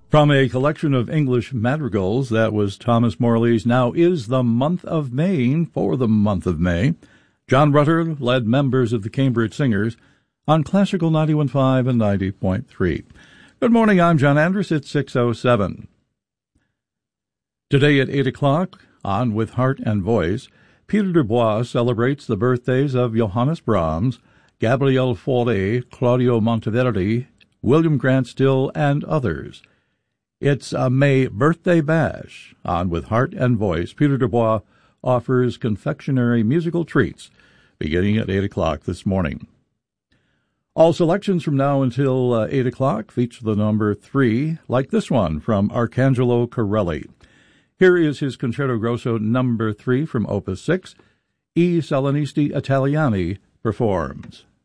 From a collection of English madrigals, that was Thomas Morley's Now Is the Month of May for the month of May. John Rutter led members of the Cambridge Singers on Classical 91.5 and 90.3. Good morning, I'm John Andrus. It's 6:07. Today at 8 o'clock, on With Heart and Voice, Peter Dubois celebrates the birthdays of Johannes Brahms, Gabriel Fauré, Claudio Monteverdi, William Grant Still, and others. It's a May birthday bash. On With Heart and Voice, Peter Dubois offers confectionery musical treats beginning at 8 o'clock this morning. All selections from now until 8 o'clock feature the number 3, like this one from Arcangelo Corelli. Here is his Concerto Grosso number 3 from Opus 6. I Salinisti Italiani performs.